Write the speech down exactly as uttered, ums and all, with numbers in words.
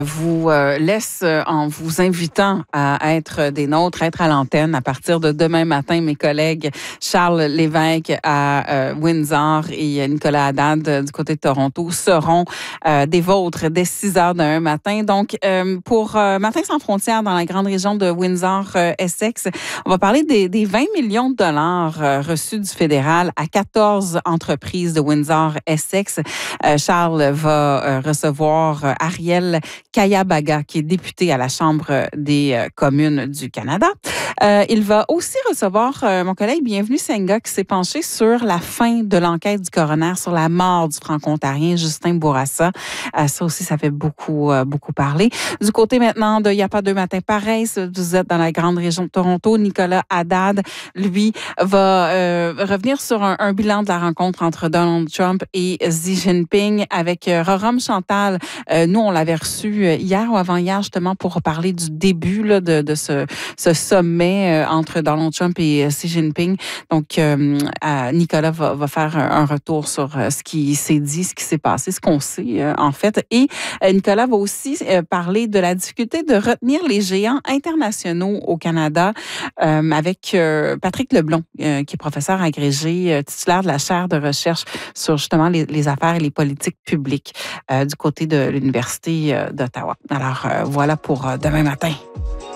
vous euh, laisse euh, en vous invitant à être des nôtres, être à l'antenne à partir de demain matin. Mes collègues Charles Lévesque à euh, Windsor et Nicolas Haddad euh, du côté de Toronto seront euh, des vôtres dès six heures demain matin. Donc, euh, pour euh, Matin sans frontières dans la grande région de Windsor-Essex, euh, on va parler des, des vingt millions de dollars euh, reçus du fédéral à quatorze entreprises de Windsor-Essex. Euh, Charles va euh, recevoir euh, Ariel Kayabaga, qui est député à la Chambre des euh, communes du Canada. Euh, il va aussi recevoir euh, mon collègue Bienvenu Senga, qui s'est penché sur la fin de l'enquête du coroner sur la mort du franco-ontarien Justin Bourassa. Euh, ça aussi, ça fait beaucoup, euh, beaucoup parler. Du côté maintenant de Il n'y a pas deux matins pareils, vous êtes dans la grande région de Toronto. Nicolas Haddad, lui, va euh, revenir sur un, un bilan de la rencontre entre Donald Trump et Xi Jinping avec euh, Roram Chantal. Euh, nous, on l'avait reçu hier ou avant-hier, justement, pour parler du début là, de, de ce, ce sommet euh, entre Donald Trump et euh, Xi Jinping. Donc, euh, euh, Nicolas va, va faire un retour sur euh, ce qui s'est dit, ce qui s'est passé, ce qu'on sait, euh, en fait. Et euh, Nicolas va aussi euh, parler de la difficulté de retenir les géants internationaux au Canada euh, avec euh, Patrick Leblond, euh, qui est professeur agrégé, euh, titulaire de la chaire de recherche sur, justement, les, les affaires et les politiques publiques euh, du côté de l'Université euh, d'Ottawa. Alors, euh, voilà pour euh, demain matin.